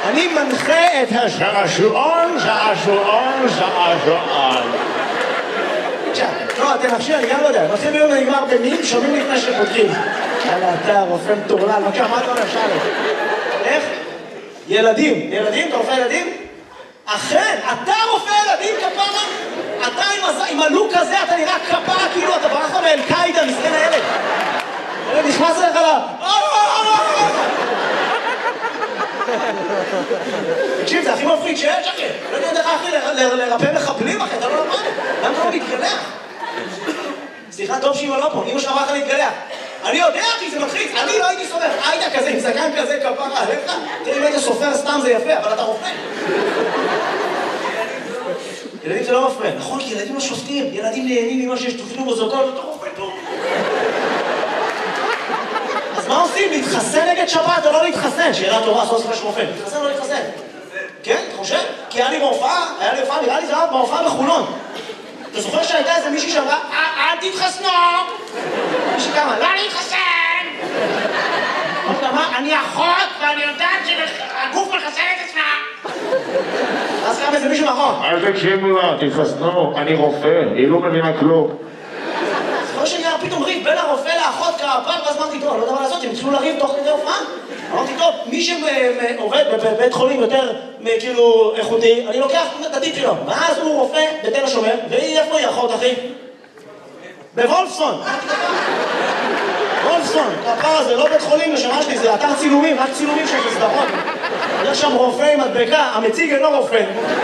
אני מנחה את השעשועון. לא, אתם עכשיו, אני גם לא יודע, מתחיל ביום נגמר במים, שומעים לפני שפותחים. יאללה, אתה רופא מטורלל, בבקשה, מה אתה אומר, שאלה? איך? ילדים, אתה רופא ילדים? אכן, אתה רופא ילדים כפרה? אתה עם הלוק הזה, אתה נראה כפרה, כאילו אתה ברח לו מאל-קאידה, מסכן הילד. ילד נכנס אליך לה. תקשיב, זה הכי מפריד שיש, אחי. לא יודע איך, אחי, לרפא מחבלים, אחי, אתה לא למד. למה אתה לא מתגלח? סליחה, טוב שאמא לא פה, אמא שאמרה לך להתגלח. אני יודע, אחי, זה מתחיץ, אני לא הייתי סופר. היית כזה, עם זקן כזה, כפרה עליך. תראי, אם היית סופר סתם זה יפה, אבל אתה רופא. ילדים זה לא מפריע. נכון, כי ילדים לא שופטים. ילדים נהנים ממה שיש תופנו בזוגות, אתה רופא טוב. אז מה עושים? להתחסן נגד שבת או לא להתחסן? שאלה טובה, סוף סוף יש רופא. להתחסן או לא להתחסן? כן, אתה חושב? כי היה לי בהופעה, נראה לי זה היה בהופעה בחולון. אתה זוכר שהייתה איזה מישהי שאמרה, אל תתחסנו! מישהי כמה, לא להתחסן! אני אחות ואני יודעת שהגוף מחסן את עצמה! אז קם איזה מישהו מאחור. אל תקשיבו לה, תתחסנו, אני רופא, היא לא מבינה כלום. זוכר שנראה פתאום ריב בין הרופא לאחות כפר, ואז אמרתי, טוב, אני לא יודע מה לעשות, הם התחילו לריב תוך כדי הופעה. אמרתי, טוב, מי שעובד בבית חולים יותר כאילו איכותי, אני לוקח את הטיפ שלו. ואז הוא רופא בתל השומר, והיא איפה היא אחות, אחי? בוולפסון. וולפסון, כפר זה לא בית חולים לשנה שלי, זה אתר צילומים, רק צילומים של סדרות. יש שם רופא עם מדבקה, המציג אינו רופא.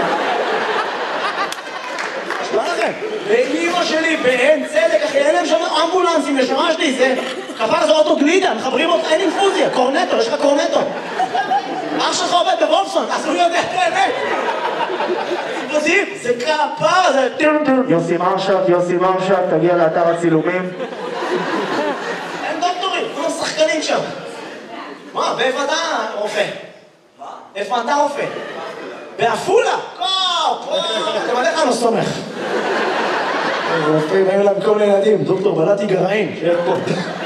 מה לכם? ואמא שלי באין צדק, אחי, אין להם שם אמבולנסים לשמה שלי, זה כפר זה אוטו גלידה, מחברים אותה, אין אינפוזיה, קורנטו, יש לך קורנטו. אח שלך עובד בוולפסון, אז הוא יודע את האמת. זה כפר, זה... יוסי מרשק, תגיע לאתר הצילומים. אין דוקטורים, כולם שחקנים שם. מה, ואיפה אתה רופא? מה? איפה אתה רופא? באפולה? אתם עליך לא סומך. רופאים, היו להם כל מיני ילדים, דוקטור בלעתי גרעין, שיהיה פה.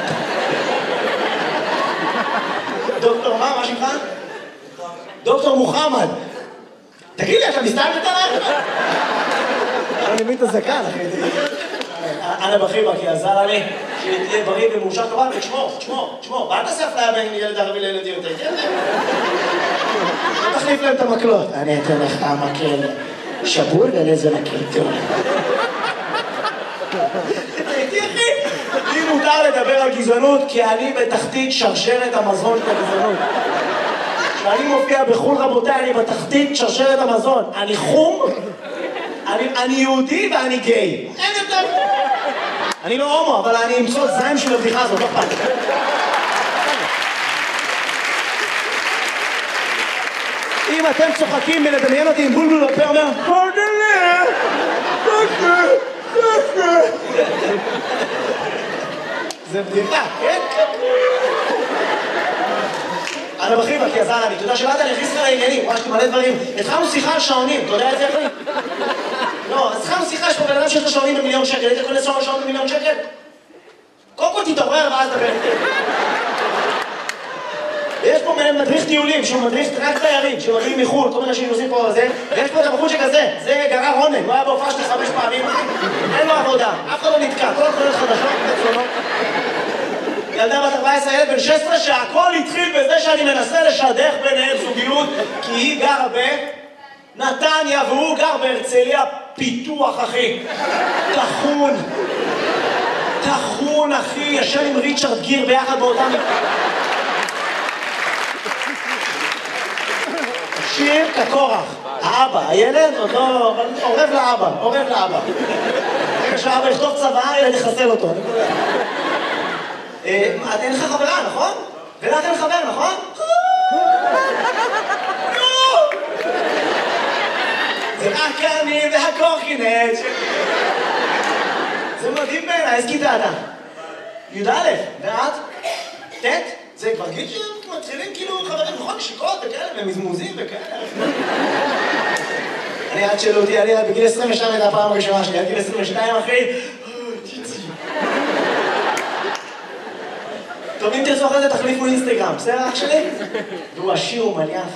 דוקטור מה שמך? דוקטור מוחמד. תגיד לי, אתה מסתלבט עליי? אני מבין את הזקן, אחי. אנא בחיבה, כי עזר לי שתהיה בריא ומאושר כמובן, ותשמור, ואל תעשה אפליה בין ילד ערבי לילד יהודי, כן? לא תחליף להם את המקלות. אני אתן לך המקל שבור ולזה מקל טוב. תראיתי, אחי? לי מותר לדבר על גזענות, כי אני בתחתית שרשרת המזון של הגזענות. כשאני מופיע בחול, רבותיי, אני בתחתית שרשרת המזון. אני חום, אני יהודי ואני גיי. אין יותר. אני לא הומו, אבל אני אמצוא זין של הבדיחה הזאת, לא פעם. אם אתם צוחקים מלדמיין אותי עם בולבול בפה, אומר פרדלה, זה בדיחה, כן? אנא בחיבה, כי עזר לי, אתה יודע שבאת אני הכניס לך לעניינים, ממש מלא דברים. התחלנו שיחה על שעונים, אתה יודע את זה אחי? לא, אז התחלנו שיחה, יש פה בן אדם שיש לו שעונים במיליון שקל, היית קונה שעון במיליון שקל? קודם כל תתעורר ואז דבר איתי. ויש פה מדריך טיולים, שהוא מדריך רק תיירים, שמגיעים מחו"ל, כל מיני אנשים עושים פה זה, ויש פה את הבחור שכזה, זה גרר רונן, הוא היה בהופעה שלי 5 פעמים, אין לו עבודה, אף אחד לא נתקע, כל התחולות חדשות, בצלונות. ילדה בת 14, ילד בן 16, שהכל התחיל בזה שאני מנסה לשדך ביניהם זוגיות, כי היא גרה בנתניה והוא גר בהרצליה פיתוח, אחי. תחון, אחי, ישן עם ריצ'רד גיר ביחד באותם... שיר כקורח, האבא, הילד עוד לא... עורב לאבא. רגע שהאבא יכתוב צבא, ילד יחסל אותו. אין לך חברה, נכון? ולך אין חבר, נכון? זה רק אני והקורקינט. זה מדהים בעיניי, איזה כיתה אתה? י"א, ואת? ט'? זה כבר גיל שמתחילים כאילו חברים, נכון? נשיקות וכאלה, ומזמוזים וכאלה. אני עד שאלו אותי, אני בגיל 22 הייתה הפעם הראשונה שלי, עד גיל 22 אחי. טוב, אם תרצו אחרי זה תחליפו אינסטגרם, בסדר אח שלי? והוא עשיר, הוא מליין.